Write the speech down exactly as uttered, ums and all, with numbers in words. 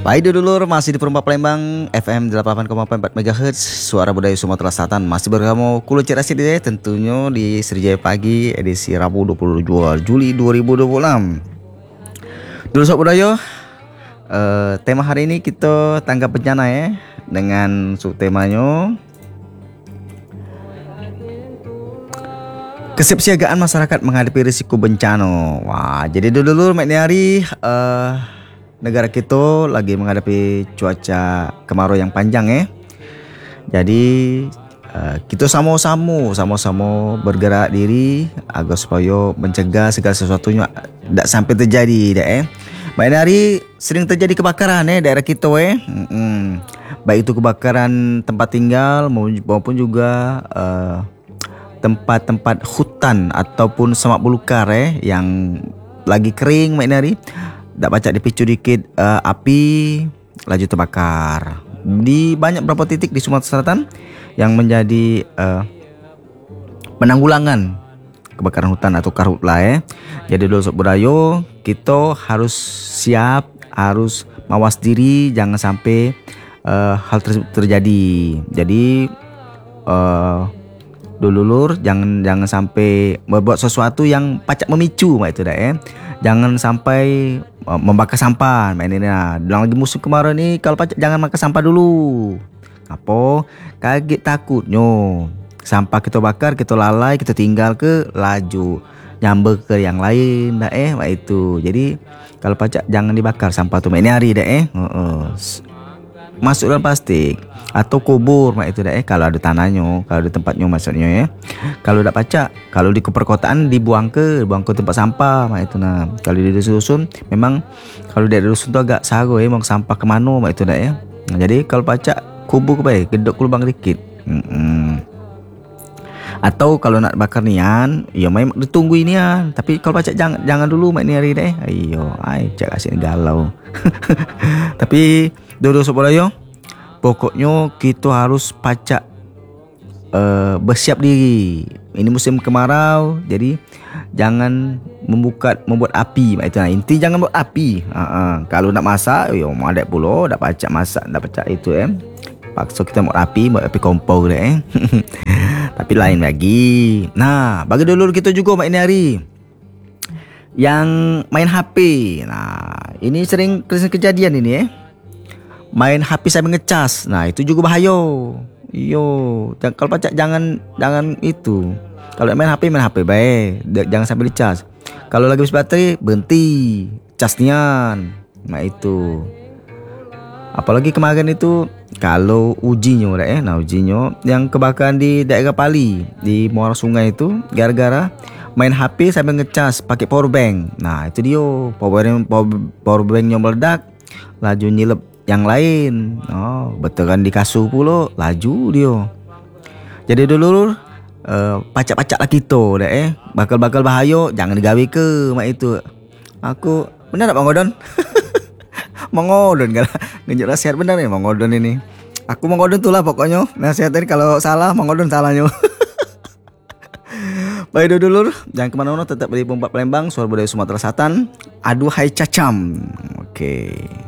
Baik dulur, masih di Perumpak Palembang F M delapan koma empat MHz Suara Budaya Sumatera Selatan. Masih bersama Kulo Cerasi deh, tentunya di Sriwijaya Pagi edisi Rabu dua puluh dua Juli dua ribu dua puluh enam. Dulur Sobat Budaya, uh, tema hari ini kita tanggap bencana ya, dengan subtemanya kesiapsiagaan masyarakat menghadapi risiko bencana. Wah, jadi dulu mek hari uh, negara kita lagi menghadapi cuaca kemarau yang panjang ya. Jadi uh, kita sama-sama sama-sama bergerak diri agar supaya mencegah segala sesuatunya tidak sampai terjadi dah eh. Mek hari sering terjadi kebakaran eh daerah kita eh. Mm-mm. Baik itu kebakaran tempat tinggal maupun juga uh, tempat-tempat hutan ataupun semak belukar eh yang lagi kering mak hari dak pacak dipicu dikit uh, api laju terbakar di banyak beberapa titik di Sumatera Selatan yang menjadi uh, penanggulangan kebakaran hutan atau karhutla eh. Jadi dulu Sobat Budaya kita harus siap, harus mawas diri jangan sampai uh, hal tersebut terjadi. Jadi uh, dulur jangan jangan sampai membuat sesuatu yang pacak memicu mak itu dah eh. Jangan sampai uh, membakar sampah mak ini nah. Dalam lagi musim kemarau ni kalau pacak jangan makan sampah dulu. Apa? Kaget takutnya sampah kita bakar, kita lalai, kita tinggal ke laju nyamber ke yang lain dah eh mak itu. Jadi kalau pacak jangan dibakar sampah tu mak ini hari dah eh. Uh-uh. Masuk dalam plastik atau kubur mak itu dah eh kalau ada tanahnya, kalau ada tempatnya maksudnya ya. Kalau dak pacak, kalau di perkotaan dibuang ke buang ke tempat sampah mak itu nah. Kalau di dusun memang kalau di dusun tu agak sago ya, mau sampah ke mana mak itu dah ya. Nah, jadi kalau pacak kubur ke baik, gedok lubang dikit. Hmm. Atau kalau nak bakar nian, ya memang ditunggu inian. Tapi kalau pacak jangan jangan dulu mak ni hari dah eh. Ayo, ai cak kasih galau. Tapi dulu Sobat Budaya, pokoknya kita harus pacak uh, bersiap diri. Ini musim kemarau, jadi jangan membuka membuat api. Itu nah, inti jangan buat api. Uh-uh. Kalau nak masak, yo ada pula, dak pacak masak, dak pacak itu eh. Paksa kita buat api, buat api kompor deh eh. Tapi lain lagi. Nah, bagi dulu kita juga mak ini hari yang main H P. Nah, ini sering kejadian ini eh. Main H P sambil ngecas. Nah, itu juga bahaya. Yo, kalau pacak jangan jangan itu. Kalau main H P main H P baik, jangan sampai dicas. Kalau lagi habis baterai berhenti cas nian. Nah, itu. Apalagi kemarin itu kalau ujinya dah eh. Nah, ujinya yang kebakaran di daerah Pali di muara sungai itu gara-gara main H P sambil ngecas pakai power bank. Nah, itu dia power power, power banknya meledak, laju nyilep yang lain. Oh, betulan di kasur pula laju dia. Jadi dulu uh, pacak-pacak lah kita dah eh. Bakal-bakal bahaya jangan digawe ke mak itu. Aku benar tak Bang Odon? Mengodon kan. Ngejuk nasihat benar nih Bang Odon ini. Aku Bang Odon tu lah pokoknya. Nasihat tadi kalau salah Bang Odon salahnya. Baik dulur, jangan kemana-mana, tetap di Perumpak Palembang, Suara Budaya Sumatera Selatan. Aduhai cacam. Oke. Okay.